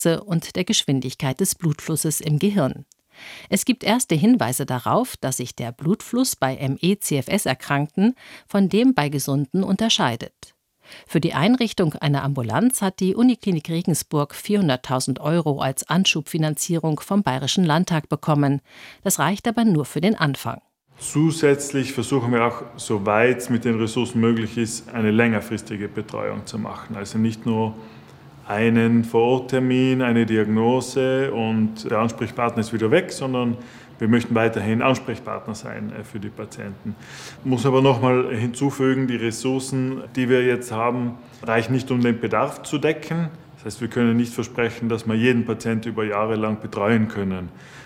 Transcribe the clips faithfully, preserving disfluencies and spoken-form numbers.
und der Geschwindigkeit des Blutflusses im Gehirn. Es gibt erste Hinweise darauf, dass sich der Blutfluss bei M E C F S-Erkrankten von dem bei Gesunden unterscheidet. Für die Einrichtung einer Ambulanz hat die Uniklinik Regensburg vierhunderttausend Euro als Anschubfinanzierung vom Bayerischen Landtag bekommen. Das reicht aber nur für den Anfang. Zusätzlich versuchen wir auch, soweit es mit den Ressourcen möglich ist, eine längerfristige Betreuung zu machen. Also nicht nur einen Vororttermin, eine Diagnose und der Ansprechpartner ist wieder weg, sondern wir möchten weiterhin Ansprechpartner sein für die Patienten. Ich muss aber noch mal hinzufügen, die Ressourcen, die wir jetzt haben, reichen nicht, um den Bedarf zu decken. Das heißt, wir können nicht versprechen, dass wir jeden Patienten über Jahre lang betreuen können.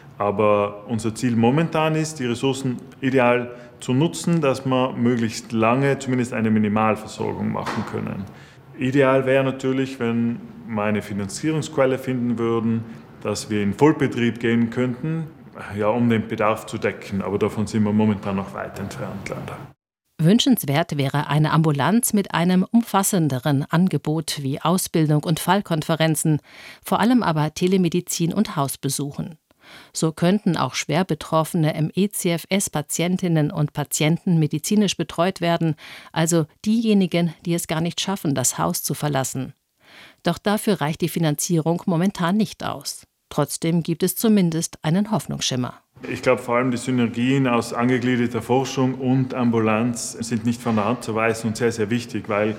Aber unser Ziel momentan ist, die Ressourcen ideal zu nutzen, dass wir möglichst lange zumindest eine Minimalversorgung machen können. Ideal wäre natürlich, wenn wir eine Finanzierungsquelle finden würden, dass wir in Vollbetrieb gehen könnten, ja, um den Bedarf zu decken. Aber davon sind wir momentan noch weit entfernt, leider. Wünschenswert wäre eine Ambulanz mit einem umfassenderen Angebot wie Ausbildung und Fallkonferenzen, vor allem aber Telemedizin und Hausbesuchen. So könnten auch schwer betroffene M E C F S-Patientinnen und Patienten medizinisch betreut werden, also diejenigen, die es gar nicht schaffen, das Haus zu verlassen. Doch dafür reicht die Finanzierung momentan nicht aus. Trotzdem gibt es zumindest einen Hoffnungsschimmer. Ich glaube, vor allem die Synergien aus angegliederter Forschung und Ambulanz sind nicht von der Hand zu weisen und sehr, sehr wichtig, weil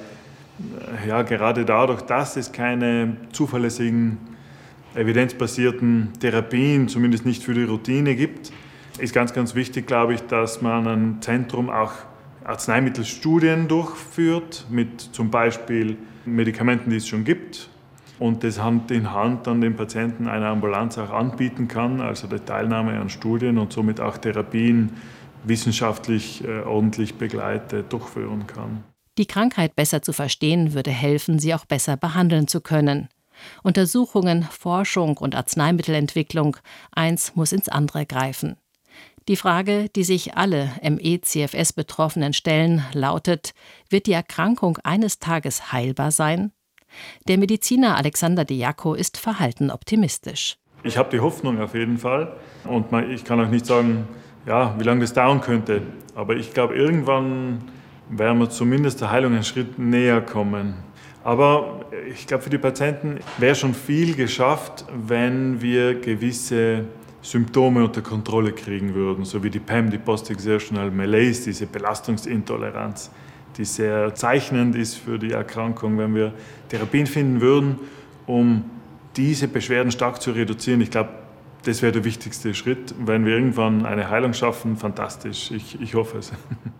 ja, gerade dadurch, dass es keine zuverlässigen evidenzbasierten Therapien, zumindest nicht für die Routine gibt, ist ganz, ganz wichtig, glaube ich, dass man ein Zentrum auch Arzneimittelstudien durchführt, mit zum Beispiel Medikamenten, die es schon gibt, und das Hand in Hand dann den Patienten einer Ambulanz auch anbieten kann, also die Teilnahme an Studien und somit auch Therapien wissenschaftlich äh, ordentlich begleitet durchführen kann. Die Krankheit besser zu verstehen, würde helfen, sie auch besser behandeln zu können. Untersuchungen, Forschung und Arzneimittelentwicklung, eins muss ins andere greifen. Die Frage, die sich alle M E C F S-Betroffenen stellen, lautet: Wird die Erkrankung eines Tages heilbar sein? Der Mediziner Alexander Diaco ist verhalten optimistisch. Ich habe die Hoffnung auf jeden Fall. Und ich kann auch nicht sagen, ja, wie lange das dauern könnte. Aber ich glaube, irgendwann werden wir zumindest der Heilung einen Schritt näher kommen. Aber ich glaube, für die Patienten wäre schon viel geschafft, wenn wir gewisse Symptome unter Kontrolle kriegen würden, so wie die P E M, die Post-Exertional Malaise, diese Belastungsintoleranz, die sehr zeichnend ist für die Erkrankung. Wenn wir Therapien finden würden, um diese Beschwerden stark zu reduzieren, ich glaube, das wäre der wichtigste Schritt. Wenn wir irgendwann eine Heilung schaffen, fantastisch. Ich, ich hoffe es.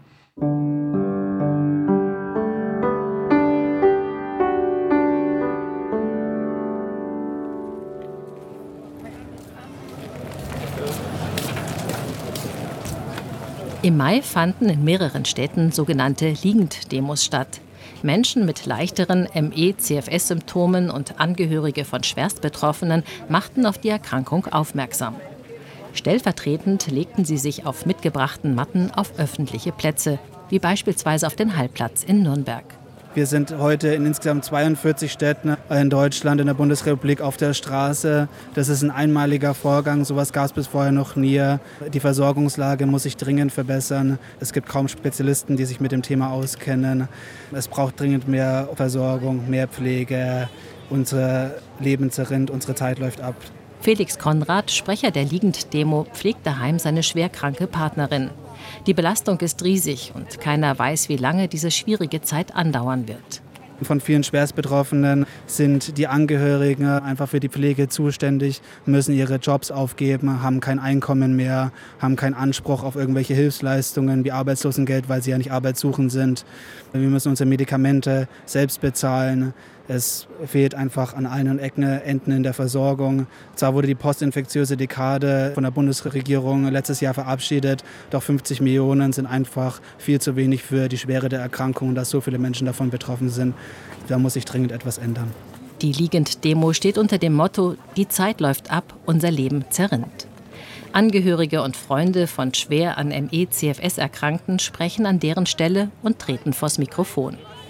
Im Mai fanden in mehreren Städten sogenannte Liegenddemos statt. Menschen mit leichteren M E C F S-Symptomen und Angehörige von Schwerstbetroffenen machten auf die Erkrankung aufmerksam. Stellvertretend legten sie sich auf mitgebrachten Matten auf öffentliche Plätze, wie beispielsweise auf den Hallplatz in Nürnberg. Wir sind heute in insgesamt zweiundvierzig Städten in Deutschland, in der Bundesrepublik auf der Straße. Das ist ein einmaliger Vorgang, sowas gab es bis vorher noch nie. Die Versorgungslage muss sich dringend verbessern. Es gibt kaum Spezialisten, die sich mit dem Thema auskennen. Es braucht dringend mehr Versorgung, mehr Pflege. Unser Leben zerrinnt, unsere Zeit läuft ab. Felix Konrad, Sprecher der Liegenddemo, pflegt daheim seine schwerkranke Partnerin. Die Belastung ist riesig und keiner weiß, wie lange diese schwierige Zeit andauern wird. Von vielen Schwerstbetroffenen sind die Angehörigen einfach für die Pflege zuständig, müssen ihre Jobs aufgeben, haben kein Einkommen mehr, haben keinen Anspruch auf irgendwelche Hilfsleistungen wie Arbeitslosengeld, weil sie ja nicht arbeitssuchend sind. Wir müssen unsere Medikamente selbst bezahlen. Es fehlt einfach an allen Ecken, Enden in der Versorgung. Zwar wurde die postinfektiöse Dekade von der Bundesregierung letztes Jahr verabschiedet, doch fünfzig Millionen sind einfach viel zu wenig für die Schwere der Erkrankung und dass so viele Menschen davon betroffen sind. Da muss sich dringend etwas ändern. Die Liegenddemo steht unter dem Motto: Die Zeit läuft ab, unser Leben zerrinnt. Angehörige und Freunde von schwer an M E C F S-Erkrankten sprechen an deren Stelle und treten vors Mikrofon.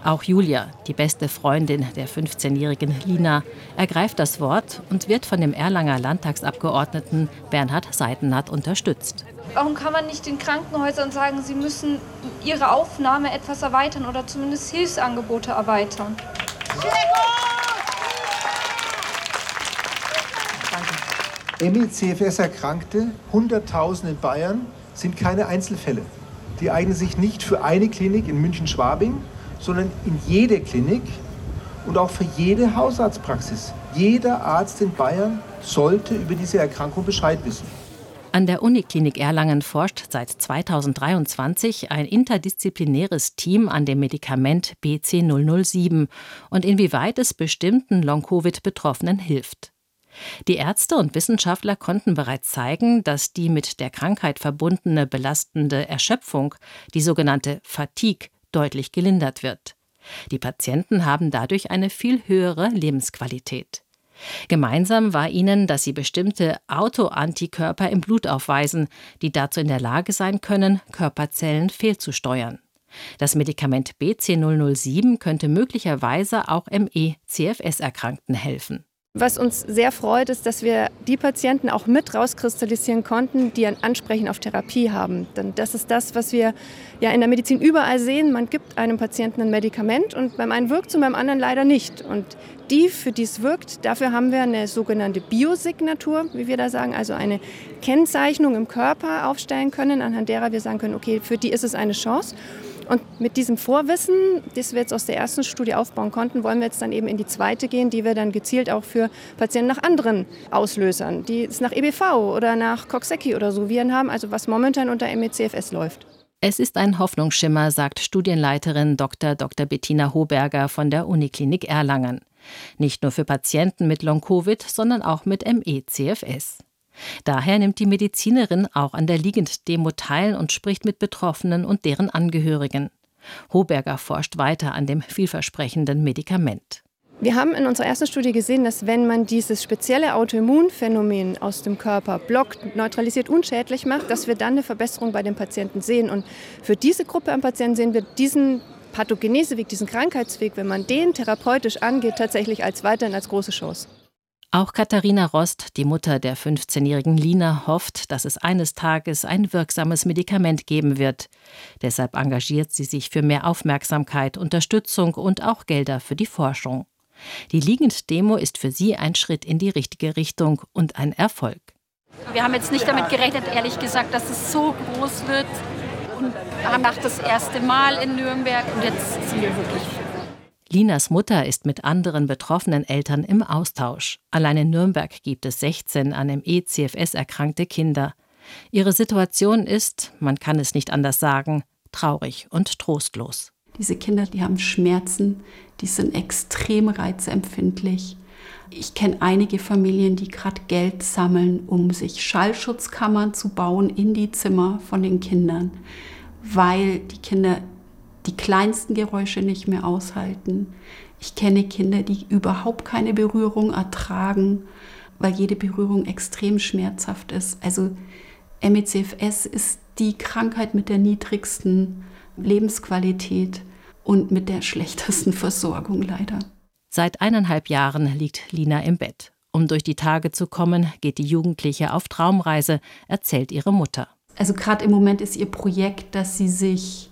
Auch Julia, die beste Freundin der fünfzehnjährigen Lina, ergreift das Wort und wird von dem Erlanger Landtagsabgeordneten Bernhard Seitennath unterstützt. Warum kann man nicht den Krankenhäusern sagen, sie müssen ihre Aufnahme etwas erweitern oder zumindest Hilfsangebote erweitern? M E C F S-Erkrankte, hunderttausend in Bayern, sind keine Einzelfälle. Die eignen sich nicht für eine Klinik in München-Schwabing, sondern in jede Klinik und auch für jede Hausarztpraxis. Jeder Arzt in Bayern sollte über diese Erkrankung Bescheid wissen. An der Uniklinik Erlangen forscht seit zweitausenddreiundzwanzig ein interdisziplinäres Team an dem Medikament B C null null sieben und inwieweit es bestimmten Long-Covid-Betroffenen hilft. Die Ärzte und Wissenschaftler konnten bereits zeigen, dass die mit der Krankheit verbundene belastende Erschöpfung, die sogenannte Fatigue, deutlich gelindert wird. Die Patienten haben dadurch eine viel höhere Lebensqualität. Gemeinsam war ihnen, dass sie bestimmte Autoantikörper im Blut aufweisen, die dazu in der Lage sein können, Körperzellen fehlzusteuern. Das Medikament B C null null sieben könnte möglicherweise auch M E C F S-Erkrankten helfen. Was uns sehr freut, ist, dass wir die Patienten auch mit rauskristallisieren konnten, die ein Ansprechen auf Therapie haben. Denn das ist das, was wir ja in der Medizin überall sehen. Man gibt einem Patienten ein Medikament und beim einen wirkt es und beim anderen leider nicht. Und die, für die es wirkt, dafür haben wir eine sogenannte Biosignatur, wie wir da sagen, also eine Kennzeichnung im Körper aufstellen können, anhand derer wir sagen können, okay, für die ist es eine Chance. Und mit diesem Vorwissen, das wir jetzt aus der ersten Studie aufbauen konnten, wollen wir jetzt dann eben in die zweite gehen, die wir dann gezielt auch für Patienten nach anderen Auslösern, die es nach E B V oder nach Coxsackie oder so Viren haben, also was momentan unter M E C F S läuft. Es ist ein Hoffnungsschimmer, sagt Studienleiterin Doktor Doktor Bettina Hoberger von der Uniklinik Erlangen. Nicht nur für Patienten mit Long-Covid, sondern auch mit M E C F S. Daher nimmt die Medizinerin auch an der Liegend-Demo teil und spricht mit Betroffenen und deren Angehörigen. Hoberger forscht weiter an dem vielversprechenden Medikament. Wir haben in unserer ersten Studie gesehen, dass wenn man dieses spezielle Autoimmunphänomen aus dem Körper blockt, neutralisiert, unschädlich macht, dass wir dann eine Verbesserung bei den Patienten sehen. Und für diese Gruppe an Patienten sehen wir diesen Pathogeneseweg, diesen Krankheitsweg, wenn man den therapeutisch angeht, tatsächlich als weiterhin als große Chance. Auch Katharina Rost, die Mutter der fünfzehnjährigen Lina, hofft, dass es eines Tages ein wirksames Medikament geben wird. Deshalb engagiert sie sich für mehr Aufmerksamkeit, Unterstützung und auch Gelder für die Forschung. Die Liegend-Demo ist für sie ein Schritt in die richtige Richtung und ein Erfolg. Wir haben jetzt nicht damit gerechnet, ehrlich gesagt, dass es so groß wird. Und haben gedacht, das erste Mal in Nürnberg und jetzt sind wir wirklich. Linas Mutter ist mit anderen betroffenen Eltern im Austausch. Allein in Nürnberg gibt es sechzehn an M E C F S erkrankte Kinder. Ihre Situation ist, man kann es nicht anders sagen, traurig und trostlos. Diese Kinder, die haben Schmerzen, die sind extrem reizempfindlich. Ich kenne einige Familien, die gerade Geld sammeln, um sich Schallschutzkammern zu bauen in die Zimmer von den Kindern, weil die Kinder die kleinsten Geräusche nicht mehr aushalten. Ich kenne Kinder, die überhaupt keine Berührung ertragen, weil jede Berührung extrem schmerzhaft ist. Also M E C F S ist die Krankheit mit der niedrigsten Lebensqualität und mit der schlechtesten Versorgung leider. Seit eineinhalb Jahren liegt Lina im Bett. Um durch die Tage zu kommen, geht die Jugendliche auf Traumreise, erzählt ihre Mutter. Also gerade im Moment ist ihr Projekt, dass sie sich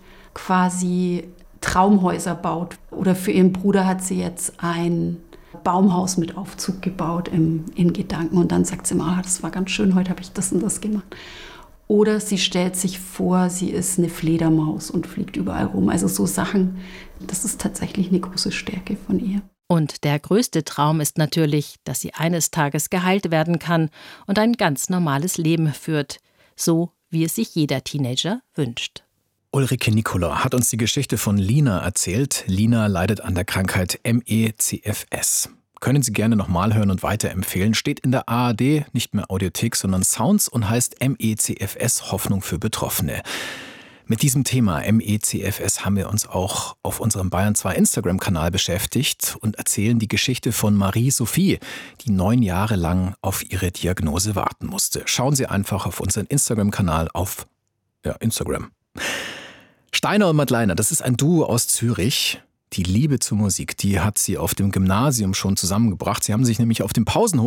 quasi Traumhäuser baut. Oder für ihren Bruder hat sie jetzt ein Baumhaus mit Aufzug gebaut im, in Gedanken. Und dann sagt sie immer, ah, das war ganz schön, heute habe ich das und das gemacht. Oder sie stellt sich vor, sie ist eine Fledermaus und fliegt überall rum. Also so Sachen, das ist tatsächlich eine große Stärke von ihr. Und der größte Traum ist natürlich, dass sie eines Tages geheilt werden kann und ein ganz normales Leben führt. So, wie es sich jeder Teenager wünscht. Ulrike Nicola hat uns die Geschichte von Lina erzählt. Lina leidet an der Krankheit M E C F S. Können Sie gerne nochmal hören und weiterempfehlen. Steht in der A R D, nicht mehr Audiothek, sondern Sounds und heißt M E C F S Hoffnung für Betroffene. Mit diesem Thema M E C F S haben wir uns auch auf unserem Bayern zwei Instagram-Kanal beschäftigt und erzählen die Geschichte von Marie-Sophie, die neun Jahre lang auf ihre Diagnose warten musste. Schauen Sie einfach auf unseren Instagram-Kanal auf ja, Instagram. Steiner und Madleiner, das ist ein Duo aus Zürich. Die Liebe zur Musik, die hat sie auf dem Gymnasium schon zusammengebracht. Sie haben sich nämlich auf dem Pausenhof